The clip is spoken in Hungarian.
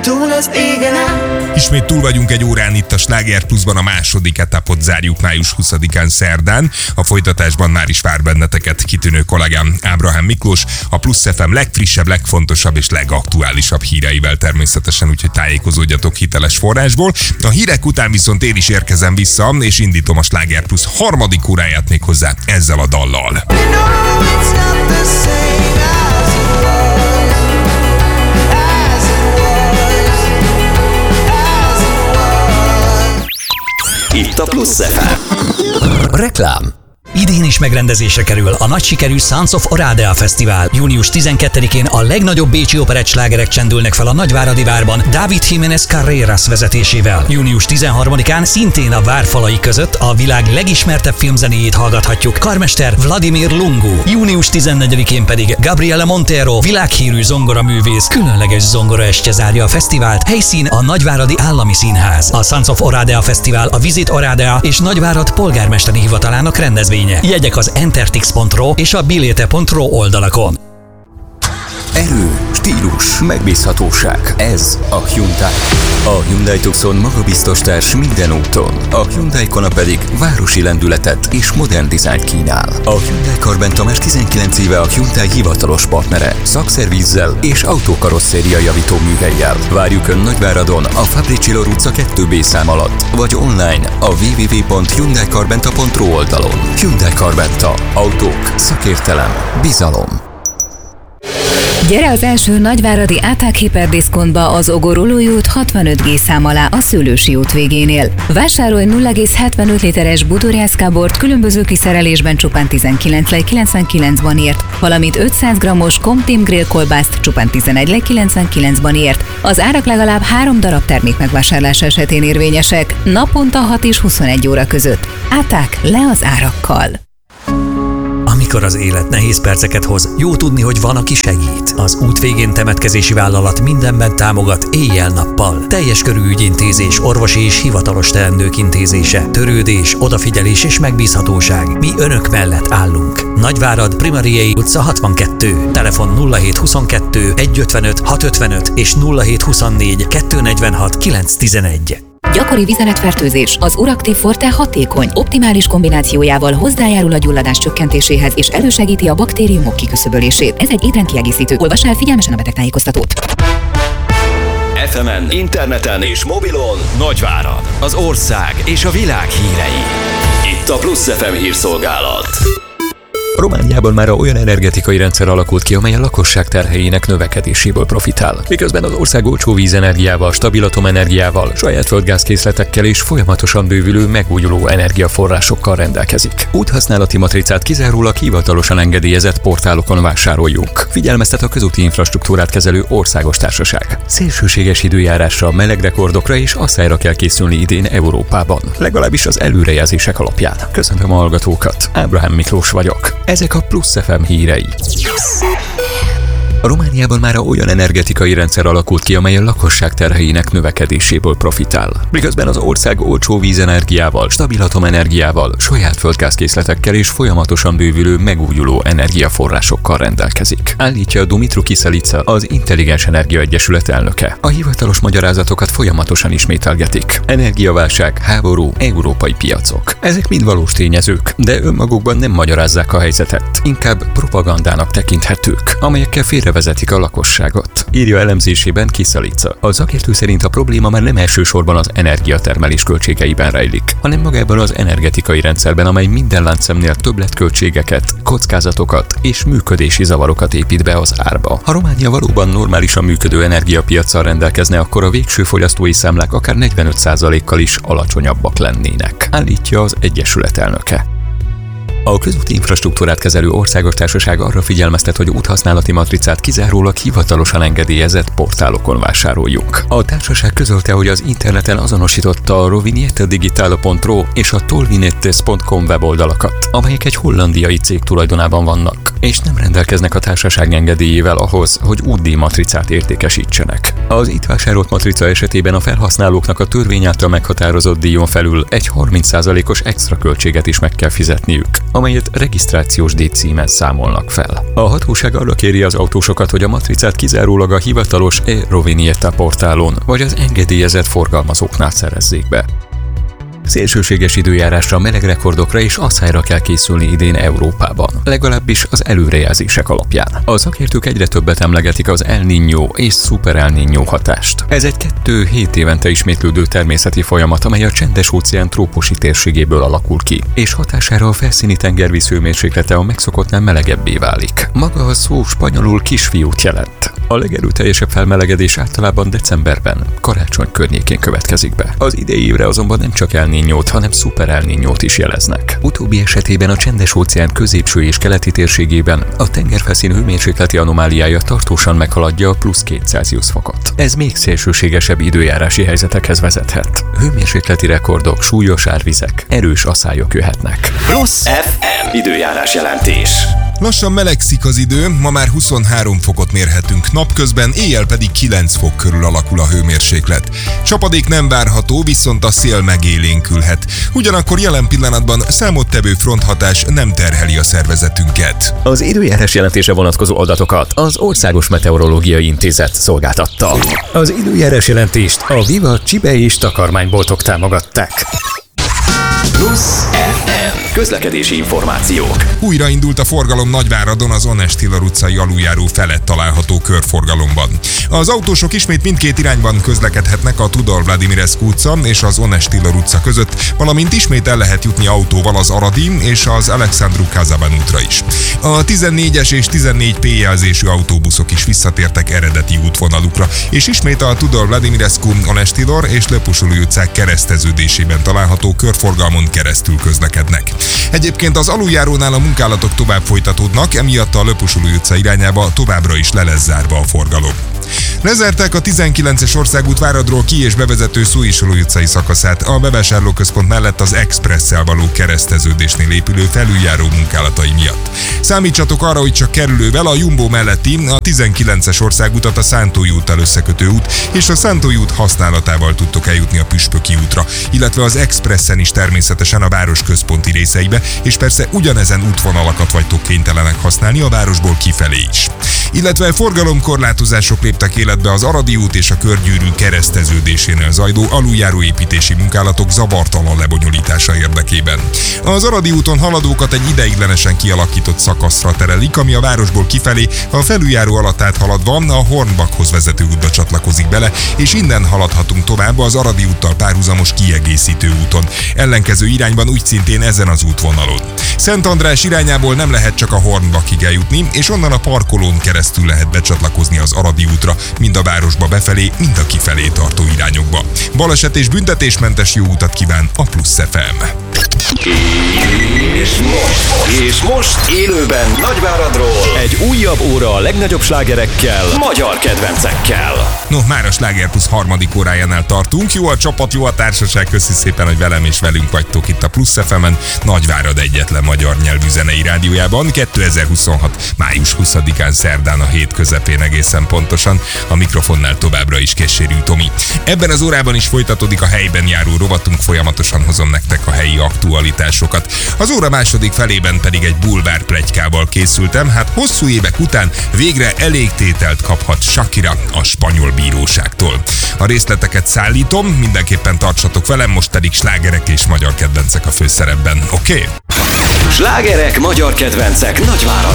Túl az égen át. Ismét túl vagyunk egy órán itt a Sláger Pluszban, a második etapot zárjuk május 20-án szerdán. A folytatásban már is vár benneteket kitűnő kollégám Ábrahám Miklós, a Plusz FM legfrissebb, legfontosabb és legaktuálisabb híreivel természetesen, úgyhogy tájékozódjatok hiteles forrásból. A hírek után viszont én is érkezem vissza, és indítom a Sláger Plusz harmadik óráját még hozzá ezzel a dallal. Itt a Plusz FM. Reklám. Idén is megrendezésre kerül a nagy sikerű Sons of Oradea Fesztivál. Június 12-én a legnagyobb bécsi operett slágerek csendülnek fel a Nagyváradi Várban David Jiménez Carreras vezetésével. Június 13-án szintén a várfalai között a világ legismertebb filmzenéjét hallgathatjuk, karmester Vladimir Lungu. Június 14-én pedig Gabriela Montero, világhírű zongoraművész, különleges zongoraestje zárja a fesztivált, helyszín a Nagyváradi Állami Színház. A Sons of Oradea Fesztivál a Visit Oradea és Nagyvárad polgármesteri hivatalának rendezvénye. Jegyek az entertix.ro és a bilete.ro oldalakon. Erő, stílus, megbízhatóság. Ez a Hyundai. A Hyundai Tucson magabiztos társ minden úton. A Hyundai Kona pedig városi lendületet és modern dizájnt kínál. A Hyundai Karbenta már 19 éve a Hyundai hivatalos partnere, szakszervízzel és autókarosszéria javító műhellyel. Várjuk Ön Nagyváradon, a Fabricsilo utca 2B szám alatt, vagy online a www.hyundaikarbenta.ro oldalon. Hyundai Karbenta. Autók, szakértelem, bizalom. Gyere az első nagyváradi ATAG hiperdiszkontba az Ogorolói út 65G szám alá a Szőlősi út végénél. Vásárolj 0,75 literes bútorjászkábort különböző kiszerelésben csupán 19,99-ban ért, valamint 500 g-os Comteam grill kolbászt csupán 11,99-ban ért. Az árak legalább 3 darab termék megvásárlása esetén érvényesek, naponta 6 és 21 óra között. ATAG, le az árakkal! Amikor az élet nehéz perceket hoz, jó tudni, hogy van, aki segít. Az út végén temetkezési vállalat mindenben támogat éjjel-nappal. Teljes körű ügyintézés, orvosi és hivatalos teendők intézése, törődés, odafigyelés és megbízhatóság. Mi Önök mellett állunk. Nagyvárad, Primariei utca 62. Telefon 0722 155 655 és 0724 246 911. Gyakori vizeletfertőzés. Az Uraktiv Forte hatékony, optimális kombinációjával hozzájárul a gyulladás csökkentéséhez és elősegíti a baktériumok kiküszöbölését. Ez egy étrendkiegészítő. Olvass el figyelmesen a betegtájékoztatót. FM-en, interneten és mobilon Nagyvárad, az ország és a világ hírei. Itt a Plusz FM hírszolgálat. Romániában már olyan energetikai rendszer alakult ki, amely a lakosság terheinek növekedéséből profitál. Miközben az ország olcsó vízenergiával, stabil atomenergiával, saját földgázkészletekkel és folyamatosan bővülő megújuló energiaforrásokkal rendelkezik. Úthasználati matricát kizárólag hivatalosan engedélyezett portálokon vásároljunk. Figyelmeztet a közúti infrastruktúrát kezelő országos társaság. Szélsőséges időjárásra, meleg rekordokra és asszályra kell készülni idén Európában. Legalábbis az előrejelzések alapján. Köszöntöm a hallgatókat. Ábrahám Miklós vagyok. Ezek a Plusz FM hírei. Romániában már olyan energetikai rendszer alakult ki, amely a lakosság terheinek növekedéséből profitál. Miközben az ország olcsó vízenergiával, stabil atomenergiával, saját földgázkészletekkel és folyamatosan bővülő megújuló energiaforrásokkal rendelkezik. Állítja Dumitru Kiselica, az Intelligens Energia Egyesület elnöke. A hivatalos magyarázatokat folyamatosan ismételgetik. Energiaválság, háború, európai piacok. Ezek mind valós tényezők, de önmagukban nem magyarázzák a helyzetet. Inkább propagandának tekinthetők, amelyekkel félrevezetik a lakosságot. Írja elemzésében Kiselica. A szakértő szerint a probléma már nem elsősorban az energiatermelés költségeiben rejlik, hanem magában az energetikai rendszerben, amely minden láncszemnél többletköltségeket, kockázatokat és működési zavarokat épít be az árba. Ha Románia valóban normálisan működő energiapiaccal rendelkezne, akkor a végső fogyasztói számlák akár 45%-kal is alacsonyabbak lennének, állítja az Egyesület elnöke. A közúti infrastruktúrát kezelő országos társaság arra figyelmeztet, hogy úthasználati matricát kizárólag hivatalosan engedélyezett portálokon vásároljunk. A társaság közölte, hogy az interneten azonosította a roviniettadigitale.ro és a tolvinettes.com weboldalakat, amelyek egy hollandiai cég tulajdonában vannak. és nem rendelkeznek a társaság engedélyével ahhoz, hogy útdíj matricát értékesítsenek. Az itt vásárolt matrica esetében a felhasználóknak a törvény által meghatározott díjon felül egy 30%-os extra költséget is meg kell fizetniük, amelyet regisztrációs díjcímen számolnak fel. A hatóság arra kéri az autósokat, hogy a matricát kizárólag a hivatalos e-Rovignetta portálon vagy az engedélyezett forgalmazóknál szerezzék be. Szélsőséges időjárásra, meleg rekordokra és asszályra kell készülni idén Európában, legalábbis az előrejelzések alapján. A szakértők egyre többet emlegetik az El Niño és Super El Niño hatást. Ez egy 2-7 évente ismétlődő természeti folyamat, amely a Csendes-óceán trópusi térségéből alakul ki, és hatására a felszíni tengervíz hőmérséklete a megszokottnál melegebbé válik. Maga a szó spanyolul kisfiút jelent. A legerőteljesebb felmelegedés általában decemberben, karácsony környékén következik be. Az idei évre azonban nem csak El Niñót, hanem Super El Niñót is jeleznek. Utóbbi esetében a Csendes-óceán középső és keleti térségében a tengerfelszín hőmérsékleti anomáliája tartósan meghaladja a +2 fokot. Ez még szélsőségesebb időjárási helyzetekhez vezethet. Hőmérsékleti rekordok, súlyos árvizek, erős asszályok jöhetnek. Plusz FM időjárás jelentés. Lassan melegszik az idő, ma már 23 fokot mérhetünk napközben, éjjel pedig 9 fok körül alakul a hőmérséklet. Csapadék nem várható, viszont a szél megélénkülhet. Ugyanakkor jelen pillanatban számottevő fronthatás nem terheli a szervezetünket. Az időjárás jelentése vonatkozó adatokat az Országos Meteorológiai Intézet szolgáltatta. Az időjárás jelentést a Viva Csibe és takarmányboltok támogatták. Plusz FM közlekedési információk. Újraindult a forgalom Nagyváradon az Onest Tiller utcai aluljáró felett található körforgalomban. Az autósok ismét mindkét irányban közlekedhetnek a Tudor Vladimirescu utca és az Onest Tiller utca között, valamint ismét el lehet jutni autóval az Aradi és az Alexandru Kazaban útra is. A 14-es és 14P jelzésű autóbuszok is visszatértek eredeti útvonalukra, és ismét a Tudor Vladimirescu, Onest Tiller és Löpusului utcák kereszteződésében található körforgalmon keresztül közlekednek. Egyébként az aluljárónál a munkálatok tovább folytatódnak, emiatt a Löpusului utca irányába továbbra is le lesz zárva a forgalom. Lezárták a 19-es országút Váradról ki- és bevezető Szóisolói utcai szakaszát a bevásárlóközpont mellett az Expresszel való kereszteződésnél épülő felüljáró munkálatai miatt. Számítsatok arra, hogy csak kerülővel a Jumbo melletti a 19-es országutat a Szántói úttal összekötő út és a Szántói út használatával tudtok eljutni a Püspöki útra, illetve az Expressen is természetesen a város központi részeibe, és persze ugyanezen útvonalakat vagytok kénytelenek használni a városból kifelé is. Illetve forgalomkorlátozások léptek életbe az Aradi út és a Körgyűrű kereszteződésénél zajló aluljáróépítési munkálatok zavartalan lebonyolítása érdekében. Az Aradi úton haladókat egy ideiglenesen kialakított szakaszra terelik, ami a városból kifelé a felüljáró alatt áthaladva a Hornbachhoz vezető útba csatlakozik bele, és innen haladhatunk tovább az Aradi úttal párhuzamos kiegészítő úton. Ellenkező irányban úgy szintén ezen az útvonalon. Szent András irányából nem lehet csak a Hornbachig eljutni, és onnan a parkolón keresztül lehet becsatlakozni az Aradi útra, mind a városba befelé, mind a kifelé tartó irányokba. Baleset és büntetésmentes jó utat kíván a Plusz FM. És most élőben Nagyváradról egy újabb óra a legnagyobb slágerekkel, magyar kedvencekkel. No, már a Sláger Plusz harmadik órájánál tartunk. Jó a csapat, jó a társaság, köszi szépen, hogy velem és velünk vagytok itt a Plusz FM-en, Nagyvárad egyetlen magyar nyelvű zenei rádiójában, 2026. május 20-án szerdán a hét közepén egészen pontosan. A mikrofonnál továbbra is Kessérű Tomi. Ebben az órában is folytatódik a helyben járó rovatunk, folyamatosan hozom nektek a helyi aktualitásokat. Az óra második felében pedig egy bulvár pletykával készültem, hát hosszú évek után végre elégtételt kaphat Shakira a spanyol bíróságtól. A részleteket szállítom, mindenképpen tartsatok velem, most pedig slágerek és magyar kedvencek a főszerepben, oké? Slágerek, magyar kedvencek Nagyvárad.